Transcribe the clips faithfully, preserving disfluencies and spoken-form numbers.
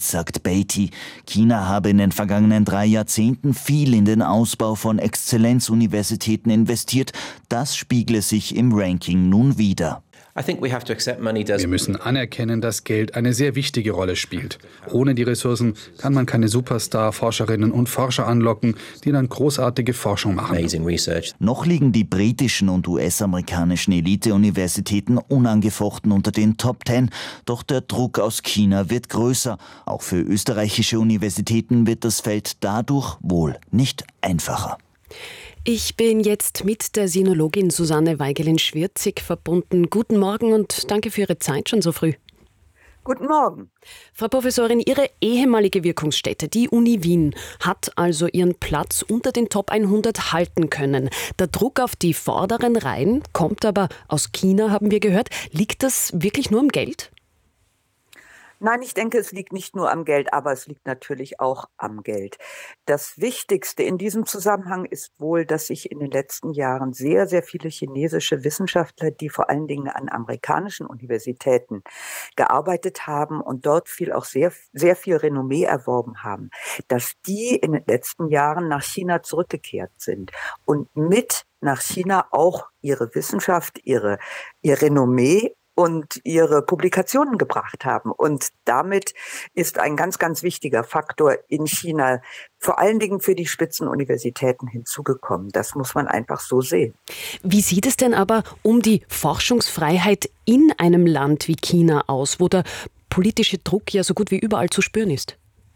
Welt, sagt Beatty. China habe in den vergangenen drei Jahrzehnten viel in den Ausbau von Exzellenzuniversitäten investiert. Das spiegle sich im Ranking nun wider. Wir müssen anerkennen, dass Geld eine sehr wichtige Rolle spielt. Ohne die Ressourcen kann man keine Superstar-Forscherinnen und Forscher anlocken, die dann großartige Forschung machen. Noch liegen die britischen und U S-amerikanischen Elite-Universitäten unangefochten unter den Top Ten. Doch der Druck aus China wird größer. Auch für österreichische Universitäten wird das Feld dadurch wohl nicht einfacher. Ich bin jetzt mit der Sinologin Susanne Weigelin-Schwirzig verbunden. Guten Morgen und danke für Ihre Zeit schon so früh. Guten Morgen. Frau Professorin, Ihre ehemalige Wirkungsstätte, die Uni Wien, hat also ihren Platz unter den Top hundert halten können. Der Druck auf die vorderen Reihen kommt aber aus China, haben wir gehört. Liegt das wirklich nur am Geld? Nein, ich denke, es liegt nicht nur am Geld, aber es liegt natürlich auch am Geld. Das Wichtigste in diesem Zusammenhang ist wohl, dass sich in den letzten Jahren sehr, sehr viele chinesische Wissenschaftler, die vor allen Dingen an amerikanischen Universitäten gearbeitet haben und dort viel auch sehr, sehr viel Renommee erworben haben, dass die in den letzten Jahren nach China zurückgekehrt sind und mit nach China auch ihre Wissenschaft, ihre, ihr Renommee und ihre Publikationen gebracht haben. Und damit ist ein ganz, ganz wichtiger Faktor in China vor allen Dingen für die Spitzenuniversitäten hinzugekommen. Das muss man einfach so sehen. Wie sieht es denn aber um die Forschungsfreiheit in einem Land wie China aus, wo der politische Druck ja so gut wie überall zu spüren ist?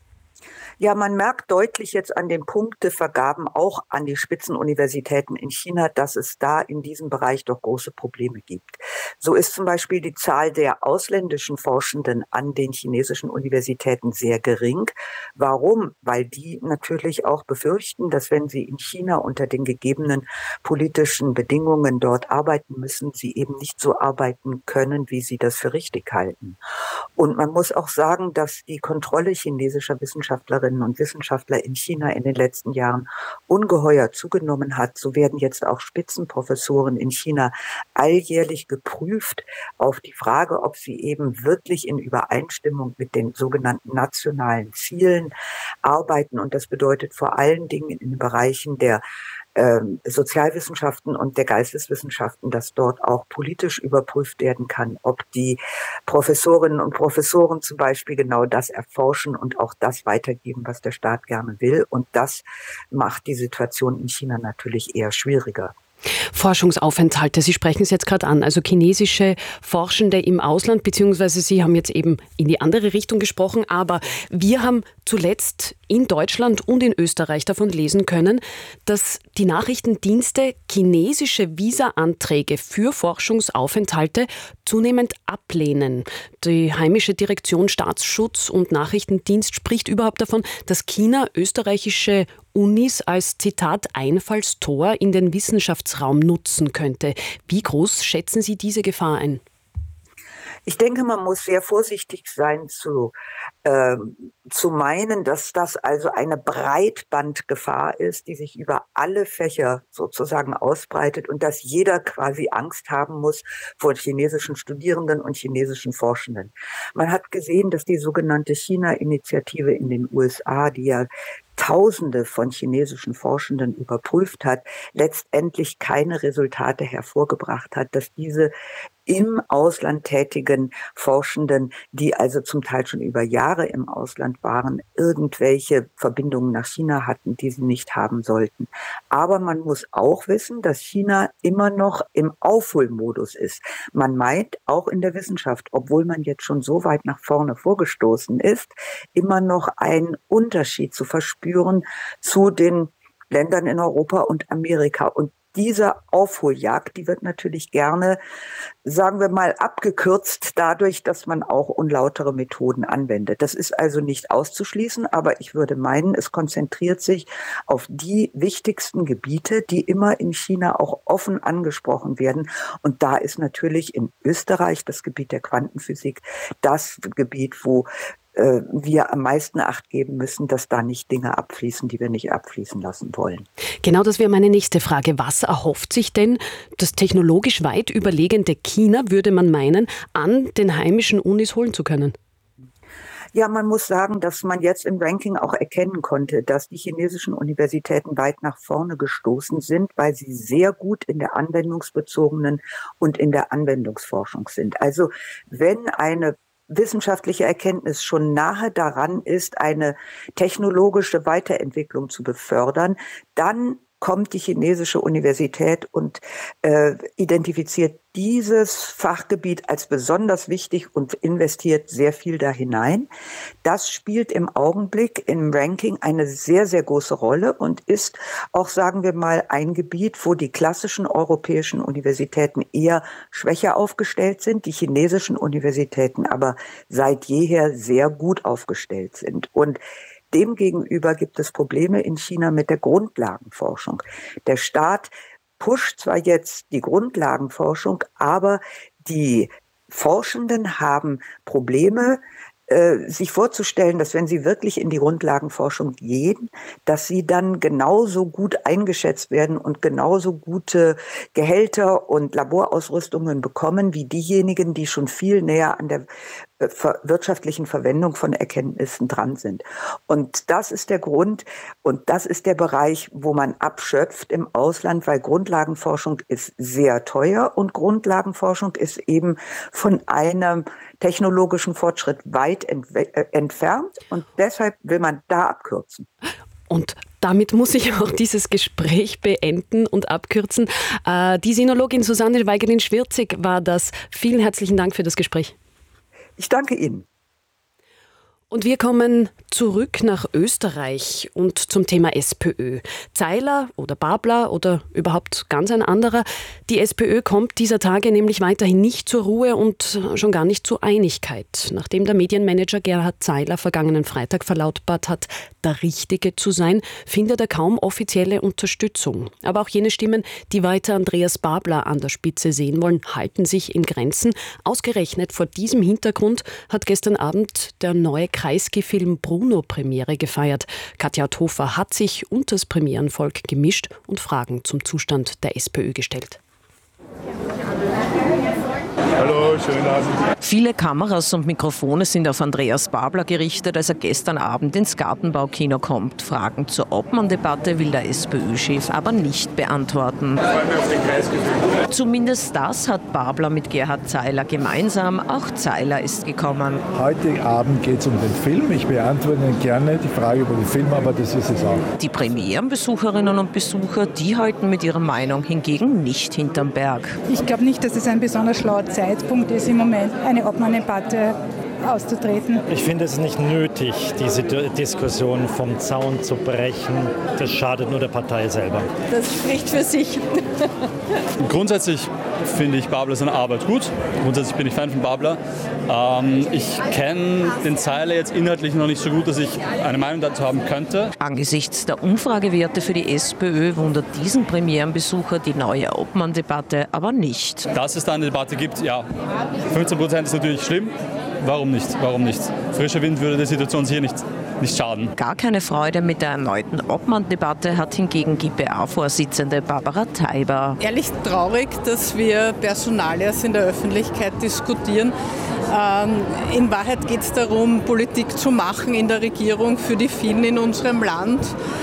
Ja, man merkt deutlich jetzt an den Punktevergaben auch an die Spitzenuniversitäten in China, dass es da in diesem Bereich doch große Probleme gibt. So ist zum Beispiel die Zahl der ausländischen Forschenden an den chinesischen Universitäten sehr gering. Warum? Weil die natürlich auch befürchten, dass wenn sie in China unter den gegebenen politischen Bedingungen dort arbeiten müssen, sie eben nicht so arbeiten können, wie sie das für richtig halten. Und man muss auch sagen, dass die Kontrolle chinesischer Wissenschaftlerinnen und Wissenschaftler in China in den letzten Jahren ungeheuer zugenommen hat. So werden jetzt auch Spitzenprofessoren in China alljährlich geprüft auf die Frage, ob sie eben wirklich in Übereinstimmung mit den sogenannten nationalen Zielen arbeiten. Und das bedeutet vor allen Dingen in den Bereichen der Ähm, Sozialwissenschaften und der Geisteswissenschaften, dass dort auch politisch überprüft werden kann, ob die Professorinnen und Professoren zum Beispiel genau das erforschen und auch das weitergeben, was der Staat gerne will. Und das macht die Situation in China natürlich eher schwieriger. Forschungsaufenthalte, Sie sprechen es jetzt gerade an, also chinesische Forschende im Ausland, beziehungsweise Sie haben jetzt eben in die andere Richtung gesprochen, aber wir haben zuletzt in Deutschland und in Österreich davon lesen können, dass die Nachrichtendienste chinesische Visa-Anträge für Forschungsaufenthalte zunehmend ablehnen. Die heimische Direktion Staatsschutz und Nachrichtendienst spricht überhaupt davon, dass China österreichische Unis als, Zitat, Einfallstor in den Wissenschaftsraum nutzen könnte. Wie groß schätzen Sie diese Gefahr ein? Ich denke, man muss sehr vorsichtig sein zu, äh, zu meinen, dass das also eine Breitbandgefahr ist, die sich über alle Fächer sozusagen ausbreitet und dass jeder quasi Angst haben muss vor chinesischen Studierenden und chinesischen Forschenden. Man hat gesehen, dass die sogenannte China-Initiative in den U S A, die ja Tausende von chinesischen Forschenden überprüft hat, letztendlich keine Resultate hervorgebracht hat, dass diese im Ausland tätigen Forschenden, die also zum Teil schon über Jahre im Ausland waren, irgendwelche Verbindungen nach China hatten, die sie nicht haben sollten. Aber man muss auch wissen, dass China immer noch im Aufholmodus ist. Man meint auch in der Wissenschaft, obwohl man jetzt schon so weit nach vorne vorgestoßen ist, immer noch einen Unterschied zu verspüren zu den Ländern in Europa und Amerika. Und diese Aufholjagd, die wird natürlich gerne, sagen wir mal, abgekürzt dadurch, dass man auch unlautere Methoden anwendet. Das ist also nicht auszuschließen, aber ich würde meinen, es konzentriert sich auf die wichtigsten Gebiete, die immer in China auch offen angesprochen werden. Und da ist natürlich in Österreich das Gebiet der Quantenphysik das Gebiet, wo wir am meisten Acht geben müssen, dass da nicht Dinge abfließen, die wir nicht abfließen lassen wollen. Genau, das wäre meine nächste Frage. Was erhofft sich denn das technologisch weit überlegene China, würde man meinen, an den heimischen Unis holen zu können? Ja, man muss sagen, dass man jetzt im Ranking auch erkennen konnte, dass die chinesischen Universitäten weit nach vorne gestoßen sind, weil sie sehr gut in der anwendungsbezogenen und in der Anwendungsforschung sind. Also wenn eine wissenschaftliche Erkenntnis schon nahe daran ist, eine technologische Weiterentwicklung zu befördern, dann kommt die chinesische Universität und äh, identifiziert dieses Fachgebiet als besonders wichtig und investiert sehr viel da hinein. Das spielt im Augenblick im Ranking eine sehr, sehr große Rolle und ist auch, sagen wir mal, ein Gebiet, wo die klassischen europäischen Universitäten eher schwächer aufgestellt sind, die chinesischen Universitäten aber seit jeher sehr gut aufgestellt sind. Und demgegenüber gibt es Probleme in China mit der Grundlagenforschung. Der Staat pusht zwar jetzt die Grundlagenforschung, aber die Forschenden haben Probleme, äh, sich vorzustellen, dass wenn sie wirklich in die Grundlagenforschung gehen, dass sie dann genauso gut eingeschätzt werden und genauso gute Gehälter und Laborausrüstungen bekommen wie diejenigen, die schon viel näher an der wirtschaftlichen Verwendung von Erkenntnissen dran sind. Und das ist der Grund und das ist der Bereich, wo man abschöpft im Ausland, weil Grundlagenforschung ist sehr teuer und Grundlagenforschung ist eben von einem technologischen Fortschritt weit entfernt und deshalb will man da abkürzen. Und damit muss ich auch dieses Gespräch beenden und abkürzen. Äh, die Sinologin Susanne Weigerin-Schwirzig war das. Vielen herzlichen Dank für das Gespräch. Ich danke Ihnen. Und wir kommen zurück nach Österreich und zum Thema SPÖ. Zeiler oder Babler oder überhaupt ganz ein anderer. Die SPÖ kommt dieser Tage nämlich weiterhin nicht zur Ruhe und schon gar nicht zur Einigkeit. Nachdem der Medienmanager Gerhard Zeiler vergangenen Freitag verlautbart hat, der Richtige zu sein, findet er kaum offizielle Unterstützung. Aber auch jene Stimmen, die weiter Andreas Babler an der Spitze sehen wollen, halten sich in Grenzen. Ausgerechnet vor diesem Hintergrund hat gestern Abend der neue Kreisky-Film Bruno Premiere gefeiert. Katja Thofer hat sich unter das Premierenvolk gemischt und Fragen zum Zustand der SPÖ gestellt. Hallo, schönen Abend. Viele Kameras und Mikrofone sind auf Andreas Babler gerichtet, als er gestern Abend ins Gartenbaukino kommt. Fragen zur Obmann-Debatte will der SPÖ-Chef aber nicht beantworten. Zumindest das hat Babler mit Gerhard Zeiler gemeinsam. Auch Zeiler ist gekommen. Heute Abend geht es um den Film. Ich beantworte Ihnen gerne die Frage über den Film, aber das ist es auch. Die Premierenbesucherinnen und Besucher, die halten mit ihrer Meinung hingegen nicht hinterm Berg. Ich glaube nicht, dass es ein besonders schlauer Zeitpunkt ist, im Moment eine Obmann-Debatte auszutreten. Ich finde es nicht nötig, diese Diskussion vom Zaun zu brechen. Das schadet nur der Partei selber. Das spricht für sich. Grundsätzlich finde ich Babler seine Arbeit gut. Grundsätzlich bin ich Fan von Babler. Ähm, ich kenne den Zeiler jetzt inhaltlich noch nicht so gut, dass ich eine Meinung dazu haben könnte. Angesichts der Umfragewerte für die SPÖ wundert diesen Premierenbesucher die neue Obmann-Debatte aber nicht. Dass es da eine Debatte gibt, ja, fünfzehn Prozent ist natürlich schlimm. Warum nicht? Warum nicht? Frischer Wind würde der Situation sicher nicht, nicht schaden. Gar keine Freude mit der erneuten Obmann-Debatte hat hingegen G P A-Vorsitzende Barbara Teiber. Ehrlich traurig, dass wir Personalias in der Öffentlichkeit diskutieren. Ähm, in Wahrheit geht es darum, Politik zu machen in der Regierung für die vielen in unserem Land.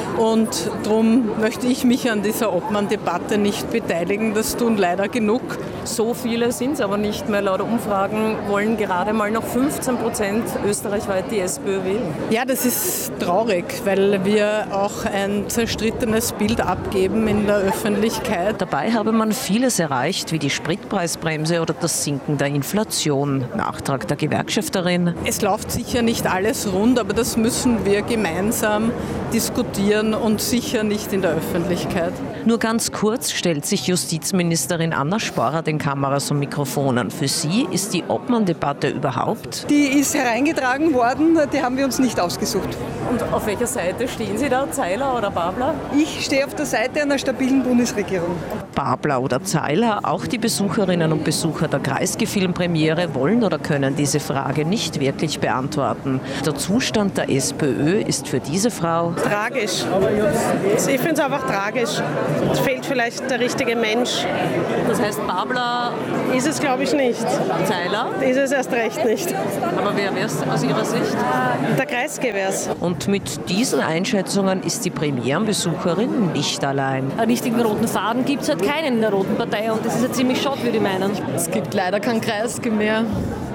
Und darum möchte ich mich an dieser Obmann-Debatte nicht beteiligen. Das tun leider genug. So viele sind es aber nicht mehr. Laut Umfragen wollen gerade mal noch fünfzehn Prozent österreichweit die SPÖ wählen. Ja, das ist traurig, weil wir auch ein zerstrittenes Bild abgeben in der Öffentlichkeit. Dabei habe man vieles erreicht, wie die Spritpreisbremse oder das Sinken der Inflation. Nachtrag der Gewerkschafterin. Es läuft sicher nicht alles rund, aber das müssen wir gemeinsam diskutieren und sicher nicht in der Öffentlichkeit. Nur ganz kurz stellt sich Justizministerin Anna Sporrer den Kameras und Mikrofonen. Für sie ist die Obmann-Debatte überhaupt? Die ist hereingetragen worden, die haben wir uns nicht ausgesucht. Und auf welcher Seite stehen Sie da, Zeiler oder Babler? Ich stehe auf der Seite einer stabilen Bundesregierung. Babler oder Zeiler, auch die Besucherinnen und Besucher der Kreisky-Filmpremiere wollen oder können diese Frage nicht wirklich beantworten. Der Zustand der SPÖ ist für diese Frau tragisch. Ich finde es einfach tragisch. Es fehlt vielleicht der richtige Mensch. Das heißt, Babler ist es, glaube ich, nicht. Zeiler? Ist es erst recht nicht. Aber wer wäre es aus Ihrer Sicht? Der Kreisky wär's. Und mit diesen Einschätzungen ist die Premierenbesucherin nicht allein. Einen richtigen roten Faden gibt es halt keinen in der Roten Partei und das ist ja ziemlich schade, würde ich meinen. Es gibt leider keinen Kreisky mehr.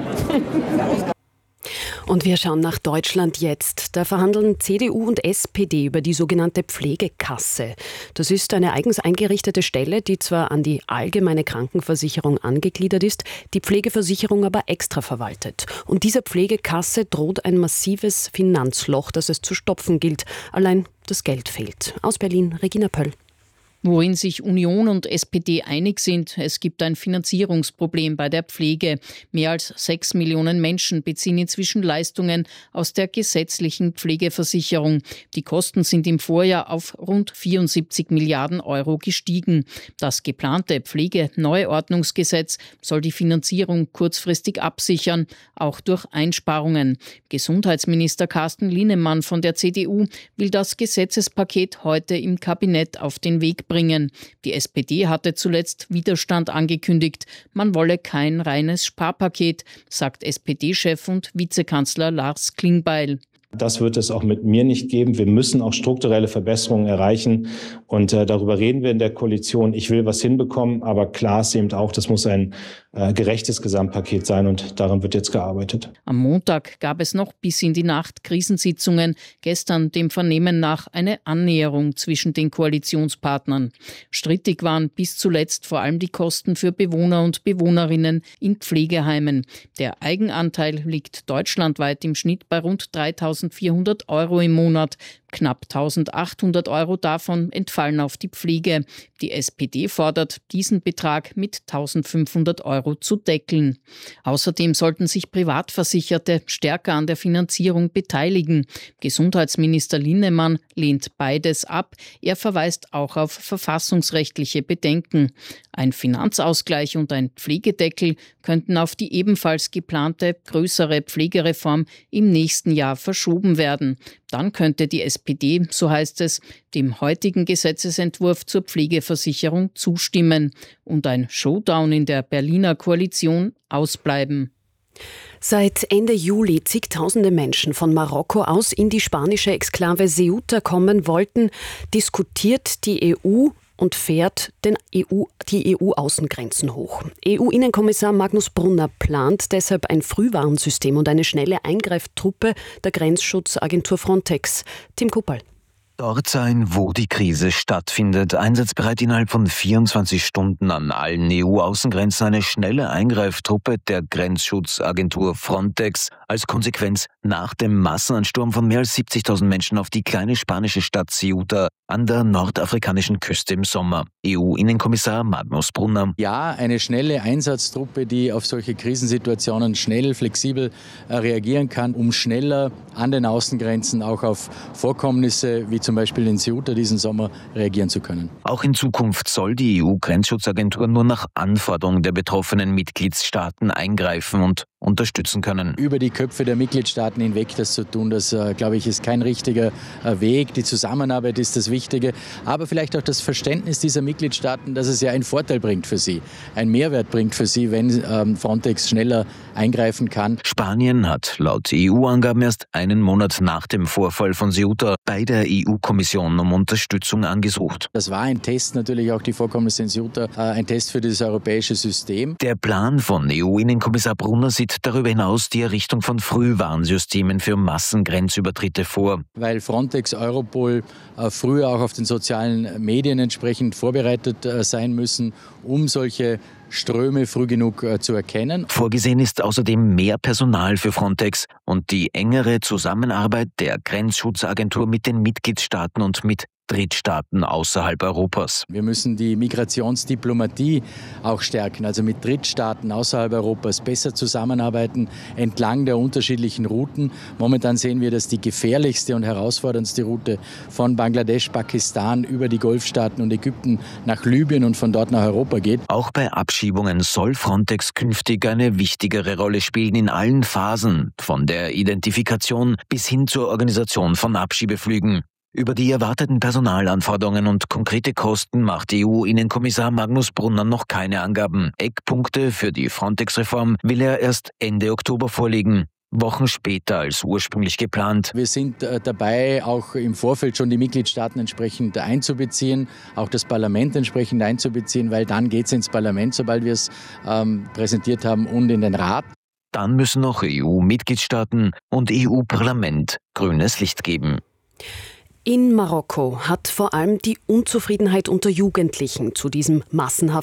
Und wir schauen nach Deutschland jetzt. Da verhandeln C D U und S P D über die sogenannte Pflegekasse. Das ist eine eigens eingerichtete Stelle, die zwar an die allgemeine Krankenversicherung angegliedert ist, die Pflegeversicherung aber extra verwaltet. Und dieser Pflegekasse droht ein massives Finanzloch, das es zu stopfen gilt. Allein das Geld fehlt. Aus Berlin, Regina Pöll. Worin sich Union und S P D einig sind, es gibt ein Finanzierungsproblem bei der Pflege. Mehr als sechs Millionen Menschen beziehen inzwischen Leistungen aus der gesetzlichen Pflegeversicherung. Die Kosten sind im Vorjahr auf rund vierundsiebzig Milliarden Euro gestiegen. Das geplante Pflegeneuordnungsgesetz soll die Finanzierung kurzfristig absichern, auch durch Einsparungen. Gesundheitsminister Carsten Linnemann von der C D U will das Gesetzespaket heute im Kabinett auf den Weg bringen. Die S P D hatte zuletzt Widerstand angekündigt. Man wolle kein reines Sparpaket, sagt S P D-Chef und Vizekanzler Lars Klingbeil. Das wird es auch mit mir nicht geben. Wir müssen auch strukturelle Verbesserungen erreichen. Und äh, darüber reden wir in der Koalition. Ich will was hinbekommen, aber klar ist eben auch, das muss ein äh, gerechtes Gesamtpaket sein und daran wird jetzt gearbeitet. Am Montag gab es noch bis in die Nacht Krisensitzungen. Gestern dem Vernehmen nach eine Annäherung zwischen den Koalitionspartnern. Strittig waren bis zuletzt vor allem die Kosten für Bewohner und Bewohnerinnen in Pflegeheimen. Der Eigenanteil liegt deutschlandweit im Schnitt bei rund dreitausendvierhundert Euro im Monat. Knapp eintausendachthundert Euro davon entfallen auf die Pflege. Die S P D fordert, diesen Betrag mit eintausendfünfhundert Euro zu deckeln. Außerdem sollten sich Privatversicherte stärker an der Finanzierung beteiligen. Gesundheitsminister Linnemann lehnt beides ab. Er verweist auch auf verfassungsrechtliche Bedenken. Ein Finanzausgleich und ein Pflegedeckel könnten auf die ebenfalls geplante größere Pflegereform im nächsten Jahr verschoben werden. Dann könnte die S P D, so heißt es, dem heutigen Gesetzesentwurf zur Pflegeversicherung zustimmen und ein Showdown in der Berliner Koalition ausbleiben. Seit Ende Juli zigtausende Menschen von Marokko aus in die spanische Exklave Ceuta kommen wollten, diskutiert die E U und fährt den E U, die E U-Außengrenzen hoch. E U-Innenkommissar Magnus Brunner plant deshalb ein Frühwarnsystem und eine schnelle Eingreiftruppe der Grenzschutzagentur Frontex. Tim Kuppal. Dort sein, wo die Krise stattfindet. Einsatzbereit innerhalb von vierundzwanzig Stunden an allen E U-Außengrenzen eine schnelle Eingreiftruppe der Grenzschutzagentur Frontex. Als Konsequenz nach dem Massenansturm von mehr als siebzigtausend Menschen auf die kleine spanische Stadt Ceuta an der nordafrikanischen Küste im Sommer. E U-Innenkommissar Magnus Brunner. Ja, eine schnelle Einsatztruppe, die auf solche Krisensituationen schnell, flexibel äh, reagieren kann, um schneller an den Außengrenzen auch auf Vorkommnisse wie zum Beispiel in Ceuta diesen Sommer reagieren zu können. Auch in Zukunft soll die E U-Grenzschutzagentur nur nach Anforderung der betroffenen Mitgliedstaaten eingreifen und unterstützen können. Über die Köpfe der Mitgliedstaaten hinweg das zu tun, das, äh, glaube ich, ist kein richtiger äh, Weg. Die Zusammenarbeit ist das Wichtige, aber vielleicht auch das Verständnis dieser Mitgliedstaaten, dass es ja einen Vorteil bringt für sie, einen Mehrwert bringt für sie, wenn ähm, Frontex schneller eingreifen kann. Spanien hat laut E U-Angaben erst einen Monat nach dem Vorfall von Ceuta bei der E U-Kommission um Unterstützung angesucht. Das war ein Test, natürlich auch die Vorkommnisse in Ceuta, äh, ein Test für das europäische System. Der Plan von E U-Innenkommissar Brunner sieht darüber hinaus die Errichtung von Frühwarnsystemen für Massengrenzübertritte vor. Weil Frontex, Europol äh, früher auch auf den sozialen Medien entsprechend vorbereitet äh, sein müssen, um solche Ströme früh genug äh, zu erkennen. Vorgesehen ist außerdem mehr Personal für Frontex und die engere Zusammenarbeit der Grenzschutzagentur mit den Mitgliedstaaten und mit Drittstaaten außerhalb Europas. Wir müssen die Migrationsdiplomatie auch stärken, also mit Drittstaaten außerhalb Europas besser zusammenarbeiten entlang der unterschiedlichen Routen. Momentan sehen wir, dass die gefährlichste und herausforderndste Route von Bangladesch, Pakistan über die Golfstaaten und Ägypten nach Libyen und von dort nach Europa geht. Auch bei Abschiebungen soll Frontex künftig eine wichtigere Rolle spielen in allen Phasen, von der Identifikation bis hin zur Organisation von Abschiebeflügen. Über die erwarteten Personalanforderungen und konkrete Kosten macht E U-Innenkommissar Magnus Brunner noch keine Angaben. Eckpunkte für die Frontex-Reform will er erst Ende Oktober vorlegen. Wochen später als ursprünglich geplant. Wir sind äh, dabei, auch im Vorfeld schon die Mitgliedstaaten entsprechend einzubeziehen, auch das Parlament entsprechend einzubeziehen, weil dann geht es ins Parlament, sobald wir es ähm, präsentiert haben, und in den Rat. Dann müssen noch E U-Mitgliedstaaten und E U-Parlament grünes Licht geben. In Marokko hat vor allem die Unzufriedenheit unter Jugendlichen zu diesem massenhaften